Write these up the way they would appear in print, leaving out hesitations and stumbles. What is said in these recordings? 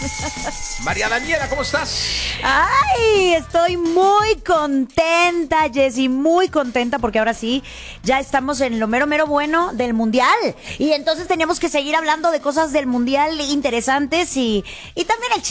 María Daniela, ¿cómo estás? Ay, estoy muy contenta, Jessy, muy contenta porque ahora sí, ya estamos en lo mero bueno del Mundial. Y entonces teníamos que seguir hablando de cosas del Mundial interesantes y también el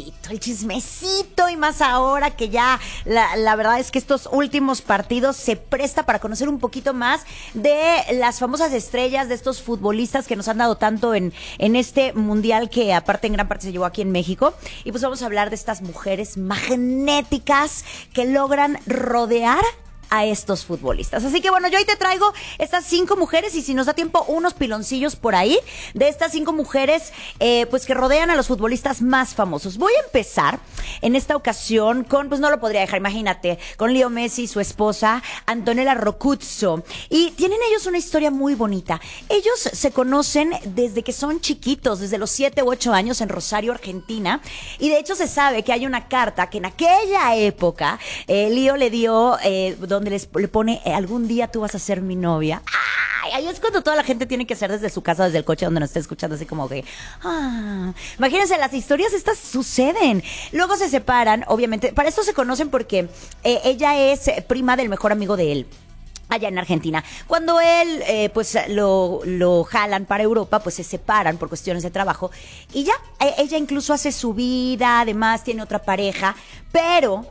chismecito y más ahora que ya la verdad es que estos últimos partidos se presta para conocer un poquito más de las famosas estrellas de estos futbolistas que nos han dado tanto en este Mundial que aparte en gran parte se llevó aquí en México. Y pues vamos a hablar de estas mujeres magnéticas que logran rodear a estos futbolistas. Así que bueno, yo hoy te traigo estas 5 mujeres y si nos da tiempo, unos piloncillos por ahí de estas 5 mujeres pues que rodean a los futbolistas más famosos. Voy a empezar en esta ocasión con, pues no lo podría dejar, imagínate, con Leo Messi y su esposa Antonella Roccuzzo. Y tienen ellos una historia muy bonita. Ellos se conocen desde que son chiquitos, desde los 7 u 8 años en Rosario, Argentina. Y de hecho se sabe que hay una carta que en aquella época Leo le dio donde le pone, algún día tú vas a ser mi novia. ¡Ay! Ahí es cuando toda la gente tiene que ser desde su casa, desde el coche donde nos esté escuchando, así como que... Imagínense, las historias estas suceden. Luego se separan, obviamente. Para esto se conocen porque ella es prima del mejor amigo de él allá en Argentina. Cuando él, pues lo jalan para Europa, pues se separan por cuestiones de trabajo y ya, ella incluso hace su vida, además tiene otra pareja, pero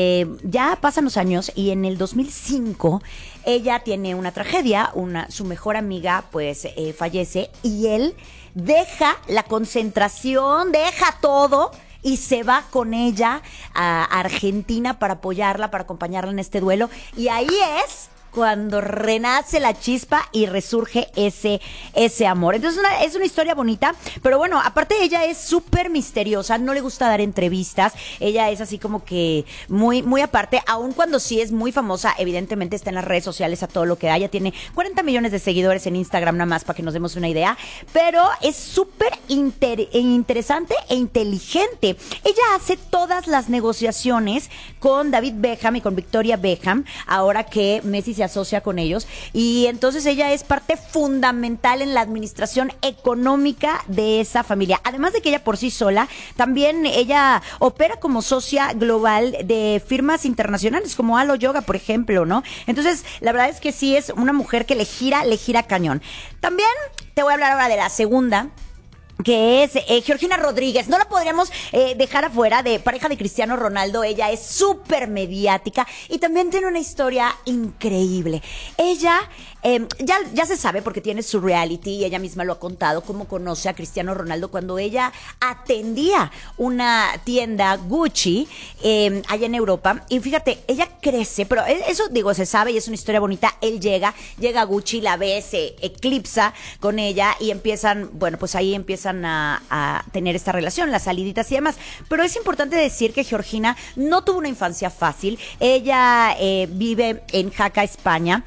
ya pasan los años y en el 2005 ella tiene una tragedia, su mejor amiga pues fallece y él deja la concentración, deja todo y se va con ella a Argentina para apoyarla, para acompañarla en este duelo y ahí es cuando renace la chispa y resurge ese amor. Entonces es una historia bonita, pero bueno, aparte ella es súper misteriosa, no le gusta dar entrevistas, ella es así como que muy aparte, aun cuando sí es muy famosa, evidentemente está en las redes sociales a todo lo que da, ella tiene 40 millones de seguidores en Instagram nada más para que nos demos una idea, pero es súper interesante e inteligente. Ella hace todas las negociaciones con David Beckham y con Victoria Beckham, ahora que Messi se asocia con ellos y entonces ella es parte fundamental en la administración económica de esa familia. Además de que ella por sí sola, también ella opera como socia global de firmas internacionales como Alo Yoga, por ejemplo, ¿no? Entonces, la verdad es que sí es una mujer que le gira cañón. También te voy a hablar ahora de la segunda, que es Georgina Rodríguez. No la podríamos dejar afuera, de pareja de Cristiano Ronaldo. Ella es súper mediática y también tiene una historia increíble. Ella ya se sabe porque tiene su reality y ella misma lo ha contado, cómo conoce a Cristiano Ronaldo cuando ella atendía una tienda Gucci allá en Europa. Y fíjate, ella crece, pero eso digo, se sabe y es una historia bonita. Él llega a Gucci, la ve, se eclipsa con ella y empiezan, bueno, pues ahí empiezan a tener esta relación, las saliditas y demás. Pero es importante decir que Georgina no tuvo una infancia fácil. Ella vive en Jaca, España.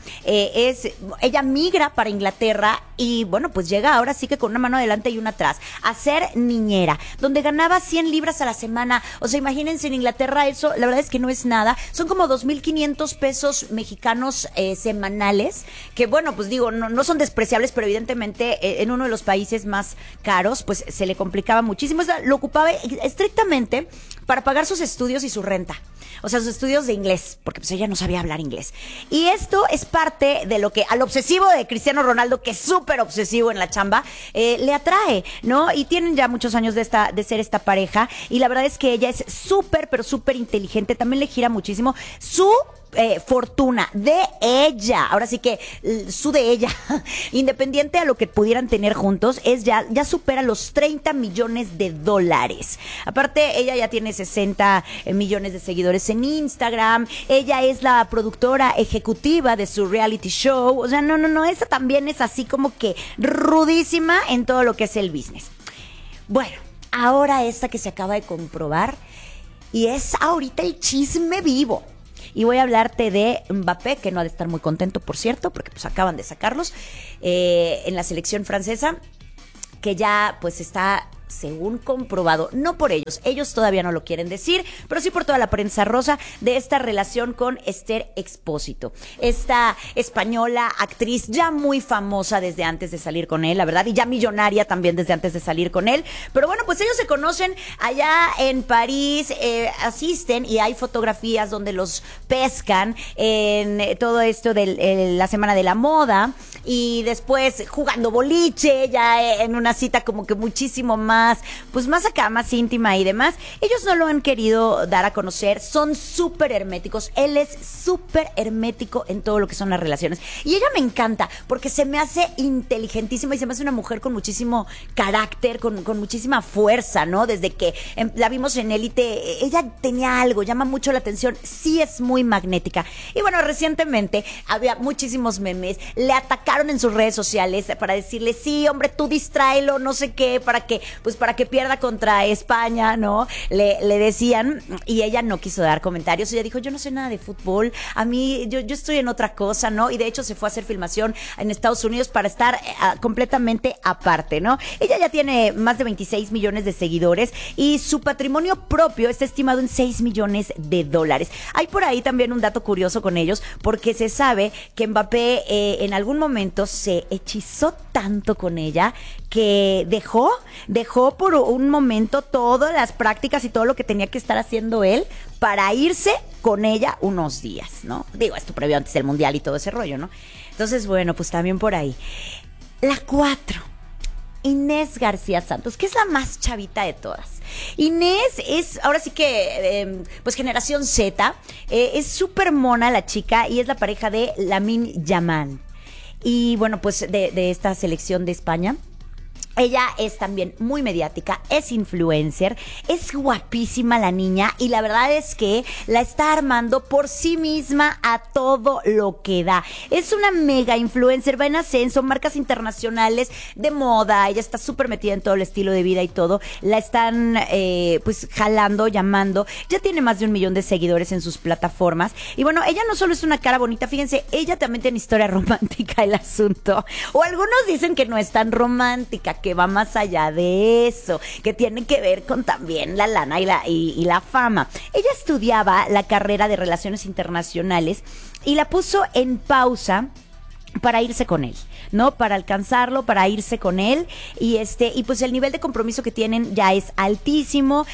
Ella migra para Inglaterra y bueno, pues llega ahora sí que con una mano adelante y una atrás a ser niñera, donde ganaba 100 libras a la semana. O sea, imagínense, en Inglaterra eso, la verdad es que no es nada. Son como 2,500 pesos mexicanos semanales, que bueno, pues digo, no son despreciables, pero evidentemente en uno de los países más caros, pues se le complicaba muchísimo. O sea, lo ocupaba estrictamente para pagar sus estudios y su renta. O sea, sus estudios de inglés, porque pues ella no sabía hablar inglés. Y esto es parte de lo que al obsesivo de Cristiano Ronaldo, que es súper obsesivo en la chamba, le atrae, ¿no? Y tienen ya muchos años de ser esta pareja. Y la verdad es que ella es súper, pero súper inteligente. También le gira muchísimo su fortuna de ella, ahora sí que su de ella, independiente a lo que pudieran tener juntos, es ya supera los 30 millones de dólares. Aparte, ella ya tiene 60 millones de seguidores en Instagram, ella es la productora ejecutiva de su reality show, o sea, no, esa también es así como que rudísima en todo lo que es el business. Bueno, ahora esta que se acaba de comprobar, y es ahorita el chisme vivo. Y voy a hablarte de Mbappé, que no ha de estar muy contento, por cierto, porque pues acaban de sacarlos en la selección francesa, que ya pues está según comprobado, no por ellos todavía no lo quieren decir, pero sí por toda la prensa rosa, de esta relación con Esther Expósito, esta española actriz ya muy famosa desde antes de salir con él, la verdad, y ya millonaria también desde antes de salir con él. Pero bueno, pues ellos se conocen allá en París, asisten y hay fotografías donde los pescan en todo esto de la Semana de la Moda, y después jugando boliche, ya en una cita como que muchísimo más, pues más acá, más íntima y demás. Ellos no lo han querido dar a conocer, son súper herméticos, él es súper hermético en todo lo que son las relaciones. Y ella me encanta, porque se me hace inteligentísima y se me hace una mujer con muchísimo carácter, con muchísima fuerza, ¿no? Desde que la vimos en Élite, ella tenía algo, llama mucho la atención, sí es muy magnética. Y bueno, recientemente había muchísimos memes, le atacaron en sus redes sociales para decirle, sí, hombre, tú distráelo, no sé qué, para que pierda contra España, ¿no? Le decían, y ella no quiso dar comentarios. Ella dijo, yo no sé nada de fútbol, a mí, yo estoy en otra cosa, ¿no? Y de hecho se fue a hacer filmación en Estados Unidos para estar completamente aparte, ¿no? Ella ya tiene más de 26 millones de seguidores y su patrimonio propio está estimado en 6 millones de dólares. Hay por ahí también un dato curioso con ellos, porque se sabe que Mbappé en algún momento se hechizó tanto con ella que dejó por un momento todas las prácticas y todo lo que tenía que estar haciendo él para irse con ella unos días, ¿no? Digo, esto previo antes del Mundial y todo ese rollo, ¿no? Entonces, bueno, pues también por ahí. La 4, Inés García Santos, que es la más chavita de todas. Inés es, ahora sí que, pues generación Z, es súper mona la chica y es la pareja de Lamine Yamal. Y bueno, pues de esta selección de España. Ella es también muy mediática, es influencer, es guapísima la niña y la verdad es que la está armando por sí misma a todo lo que da. Es una mega influencer, va en ascenso, marcas internacionales de moda, ella está súper metida en todo el estilo de vida y todo. La están pues jalando, llamando, ya tiene más de 1 millón de seguidores en sus plataformas. Y bueno, ella no solo es una cara bonita, fíjense, ella también tiene historia romántica el asunto. O algunos dicen que no es tan romántica, que va más allá de eso, que tiene que ver con también la lana y la fama. Ella estudiaba la carrera de Relaciones Internacionales y la puso en pausa para irse con él, ¿no? Para alcanzarlo, para irse con él. Y pues el nivel de compromiso que tienen ya es altísimo.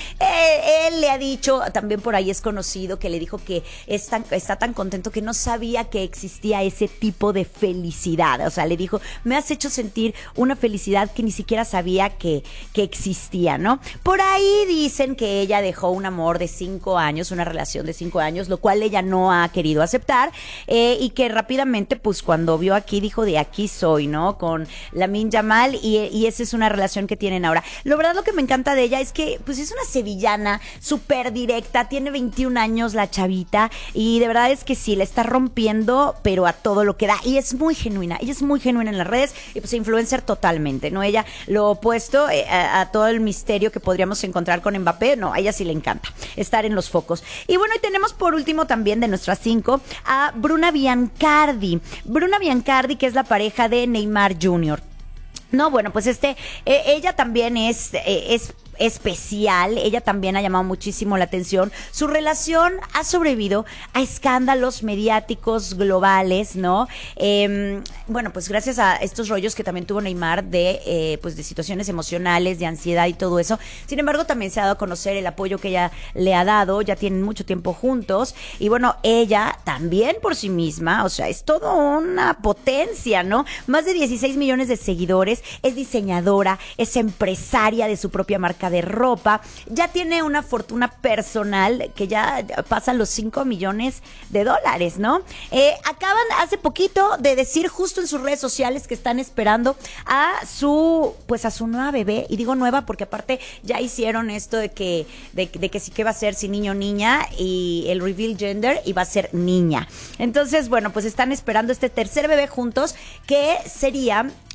Él le ha dicho, también por ahí es conocido, que le dijo que está tan contento que no sabía que existía ese tipo de felicidad. O sea, le dijo, me has hecho sentir una felicidad que ni siquiera sabía que existía, ¿no? Por ahí dicen que ella dejó un amor de 5 años, una relación de 5 años, lo cual ella no ha querido aceptar, y que rápidamente, pues cuando vio aquí, dijo, de aquí soy, ¿no? Con Lamine Yamal, y esa es una relación que tienen ahora. La verdad, lo que me encanta de ella es que, pues, es una sevillana súper directa, tiene 21 años la chavita, y de verdad es que sí, la está rompiendo, pero a todo lo que da, y es muy genuina, ella es muy genuina en las redes, y pues influencer totalmente, ¿no? Ella, lo opuesto a todo el misterio que podríamos encontrar con Mbappé, no, a ella sí le encanta estar en los focos. Y bueno, y tenemos por último también de nuestras 5 a Bruna Biancardi. Bruna Biancardi, que es la pareja de Neymar Jr. No, bueno, pues ella también es especial, ella también ha llamado muchísimo la atención. Su relación ha sobrevivido a escándalos mediáticos globales, ¿no? Bueno, pues gracias a estos rollos que también tuvo Neymar pues de situaciones emocionales, de ansiedad y todo eso. Sin embargo, también se ha dado a conocer el apoyo que ella le ha dado, ya tienen mucho tiempo juntos, y bueno, ella también por sí misma, o sea, es todo una potencia, ¿no? Más de 16 millones de seguidores, es diseñadora, es empresaria de su propia marca de ropa, ya tiene una fortuna personal que ya pasa los 5 millones de dólares, ¿no? Acaban hace poquito de decir justo en sus redes sociales que están esperando a su nueva bebé, y digo nueva porque aparte ya hicieron esto de que sí, que va a ser, si niño o niña, y el reveal gender, y va a ser niña. Entonces, bueno, pues están esperando este tercer bebé juntos, que sería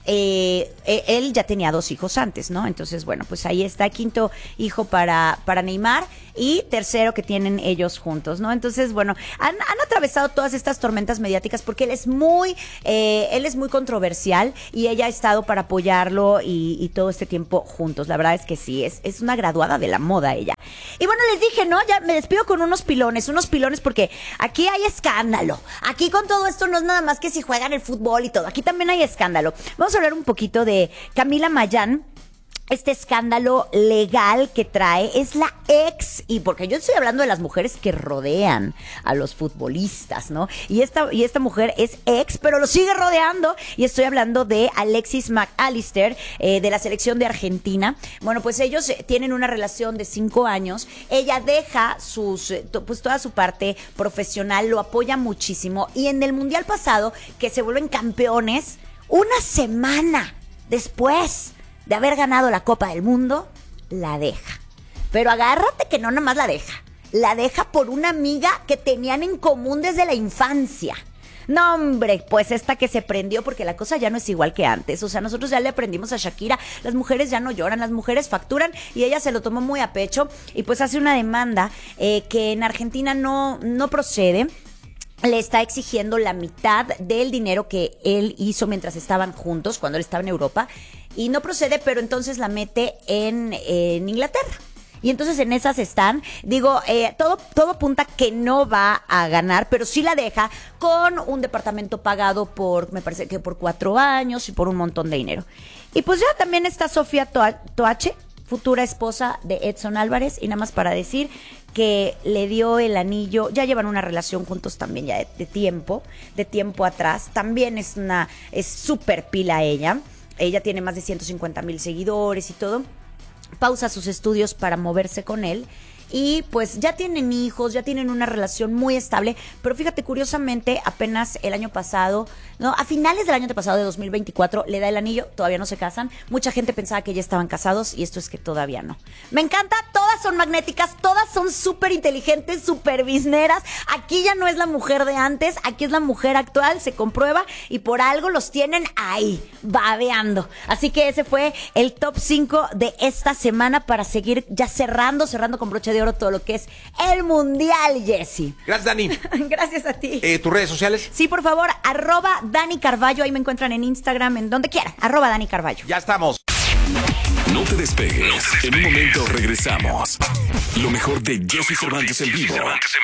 él ya tenía 2 hijos antes, ¿no? Entonces, bueno, pues ahí está, 5º hijo para Neymar y 3º que tienen ellos juntos, ¿no? Entonces, bueno, han atravesado todas estas tormentas mediáticas porque él es muy controversial y ella ha estado para apoyarlo y todo este tiempo juntos. La verdad es que sí, es una graduada de la moda ella. Y bueno, les dije, ¿no? Ya me despido con unos pilones porque aquí hay escándalo. Aquí con todo esto no es nada más que si juegan el fútbol y todo. Aquí también hay escándalo. Vamos a hablar un poquito de Camila Mayán. Este escándalo legal que trae es la ex, y porque yo estoy hablando de las mujeres que rodean a los futbolistas, ¿no? Y esta mujer es ex, pero lo sigue rodeando, y estoy hablando de Alexis McAllister, de la selección de Argentina. Bueno, pues ellos tienen una relación de 5 años. Ella deja pues toda su parte profesional, lo apoya muchísimo, y en el Mundial pasado, que se vuelven campeones, una semana después de haber ganado la Copa del Mundo, la deja. Pero agárrate que no nomás la deja por una amiga que tenían en común desde la infancia. No, hombre, pues esta que se prendió, porque la cosa ya no es igual que antes. O sea, nosotros ya le aprendimos a Shakira, las mujeres ya no lloran, las mujeres facturan, y ella se lo tomó muy a pecho y pues hace una demanda que en Argentina no procede. Le está exigiendo la mitad del dinero que él hizo mientras estaban juntos, cuando él estaba en Europa, y no procede, pero entonces la mete en Inglaterra. Y entonces en esas están, todo apunta que no va a ganar, pero sí la deja con un departamento pagado me parece que por 4 años y por un montón de dinero. Y pues ya también está Sofía Toache, futura esposa de Edson Álvarez, y nada más para decir que le dio el anillo. Ya llevan una relación juntos también ya de tiempo atrás. También es súper pila ella. Ella tiene más de 150,000 seguidores y todo. Pausa sus estudios para moverse con él. Y pues ya tienen hijos, ya tienen una relación muy estable. Pero fíjate, curiosamente, apenas el año pasado, no, a finales del año pasado, de 2024, le da el anillo. Todavía no se casan. Mucha gente pensaba que ya estaban casados, y esto es que todavía no. Me encanta, todas son magnéticas, todas son súper inteligentes, súper bizneras. Aquí ya no es la mujer de antes, aquí es la mujer actual, se comprueba, y por algo los tienen ahí, babeando. Así que ese fue el top 5 de esta semana, para seguir ya cerrando con broche de oro todo lo que es el Mundial, Jessy. Gracias, Dani. Gracias a ti. ¿Tus redes sociales? Sí, por favor, @Dani Carballo, ahí me encuentran en Instagram, en donde quieran, @Dani Carballo. Ya estamos. No te despegues. En un momento regresamos. Lo mejor de Jessy Cervantes en vivo.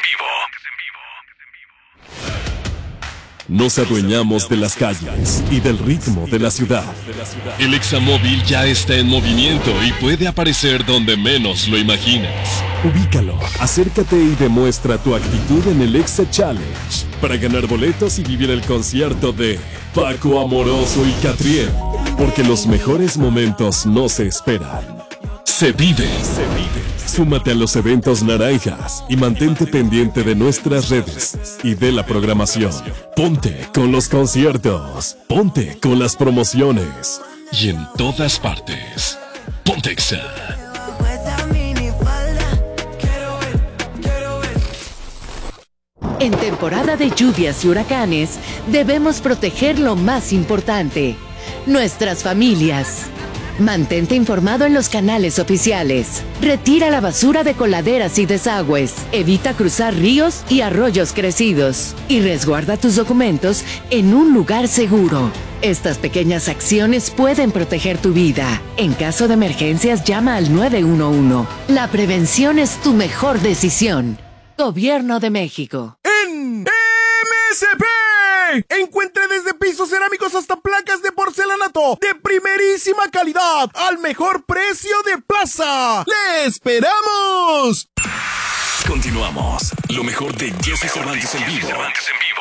Nos adueñamos de las calles y del ritmo de la ciudad. El Examóvil ya está en movimiento y puede aparecer donde menos lo imaginas. Ubícalo, acércate y demuestra tu actitud en el Exa Challenge para ganar boletos y vivir el concierto de Paco Amoroso y Catriel. Porque los mejores momentos no se esperan, se viven. Súmate a los eventos naranjas y mantente pendiente de nuestras redes y de la programación. Ponte con los conciertos, ponte con las promociones. Y en todas partes, ponte Exa. En temporada de lluvias y huracanes, debemos proteger lo más importante: nuestras familias. Mantente informado en los canales oficiales. Retira la basura de coladeras y desagües. Evita cruzar ríos y arroyos crecidos. Y resguarda tus documentos en un lugar seguro. Estas pequeñas acciones pueden proteger tu vida. En caso de emergencias, llama al 911. La prevención es tu mejor decisión. Gobierno de México. En MSP encuentre desde pisos cerámicos hasta placas de porcelanato de primerísima calidad al mejor precio de plaza. ¡Le esperamos! Continuamos. Lo mejor de Jessy Cervantes en vivo.